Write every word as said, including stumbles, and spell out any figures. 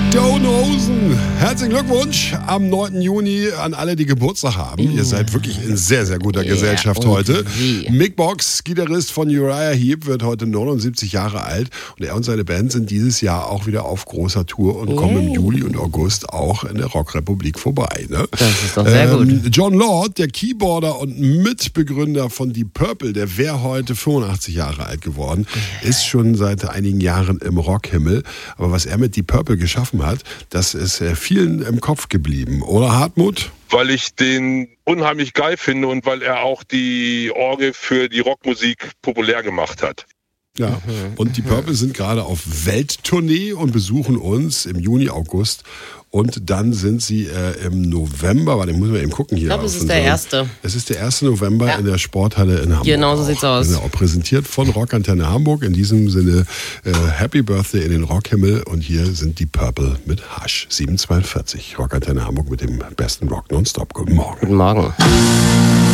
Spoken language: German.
Stone Ocean. Herzlichen Glückwunsch am neunten Juni an alle, die Geburtstag haben. Ja. Ihr seid wirklich in sehr, sehr guter ja, Gesellschaft heute. Wie? Mick Box, Gitarrist von Uriah Heep, wird heute neunundsiebzig Jahre alt. Und er und seine Band sind dieses Jahr auch wieder auf großer Tour und kommen yeah. im Juli und August auch in der Rockrepublik vorbei. Ne? Das ist doch sehr ähm, gut. John Lord, der Keyboarder und Mitbegründer von Deep Purple, der wäre heute fünfundachtzig Jahre alt geworden, ist schon seit einigen Jahren im Rockhimmel. Aber was er mit Deep Purple geschaffen hat, das ist vielen im Kopf geblieben. Oder Hartmut? Weil ich den unheimlich geil finde und weil er auch die Orgel für die Rockmusik populär gemacht hat. Ja, und die Purple sind gerade auf Welttournee und besuchen uns im Juni, August. Und dann sind sie äh, im November, warte, muss man eben gucken hier. Ich glaube, es ist der erste. Es ist der erste November ja. in der Sporthalle in Hamburg. Genau, so sieht's aus. Genau, präsentiert von Rockantenne Hamburg. In diesem Sinne, äh, Happy Birthday in den Rockhimmel. Und hier sind die Purple mit Hush. sieben zweiundvierzig. Rockantenne Hamburg mit dem besten Rock nonstop. Guten Morgen. Guten Morgen.